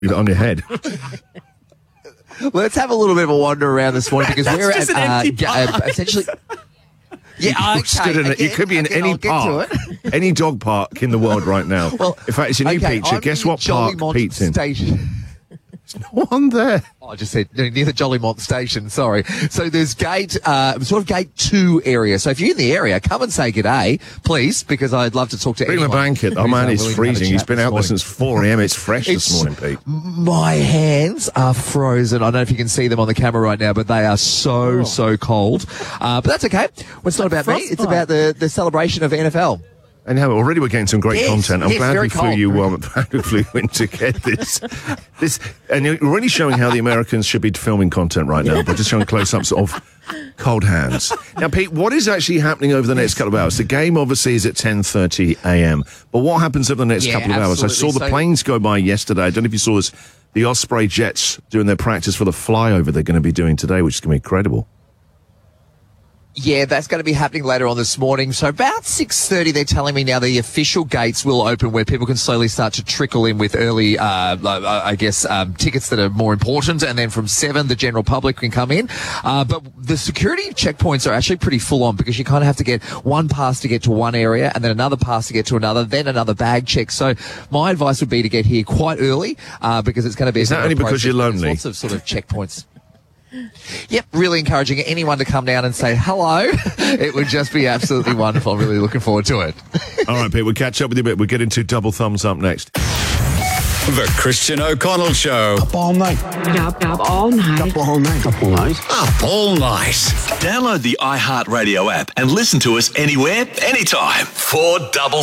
on your head. Let's have a little bit of a wander around this morning because we're just at an empty essentially. Yeah, You could be in any park, any dog park in the world right now. Well, in fact, it's a new Pete's. Guess what park Pete's in? Station. There's no one there. I just said near the Jollymont station. Sorry. So there's gate 2 area. So if you're in the area, come and say g'day, please, because I'd love to talk to Bring anyone. a blanket. Oh man, it's freezing. He's been out there since 4 a.m. It's fresh this morning, Pete. My hands are frozen. I don't know if you can see them on the camera right now, but they are so cold. But that's okay. Well, it's not about me. It's about the celebration of NFL. And already we're getting some great content. I'm glad we flew in to get this. And you're really showing how the Americans should be filming content right now, but just showing close-ups of cold hands. Now, Pete, what is actually happening over the next couple of hours? The game obviously is at 10:30 a.m., but what happens over the next couple of hours? I saw the planes go by yesterday. I don't know if you saw this. The Osprey Jets doing their practice for the flyover they're going to be doing today, which is going to be incredible. Yeah, that's going to be happening later on this morning. So about 6:30, they're telling me now the official gates will open where people can slowly start to trickle in with early, tickets that are more important. And then from 7, the general public can come in. But the security checkpoints are actually pretty full on because you kind of have to get one pass to get to one area and then another pass to get to another, then another bag check. So my advice would be to get here quite early because it's going to be... Is that only because you're lonely? There's lots of sort of checkpoints. Yep, really encouraging anyone to come down and say hello. It would just be absolutely wonderful. I'm really looking forward to it. All right, Pete, we'll catch up with you a bit. We'll get into double thumbs up next. The Christian O'Connell Show. Up all night. Up all night. Up all night. Up all night. Up all night. Download the iHeartRadio app and listen to us anywhere, anytime. 4 double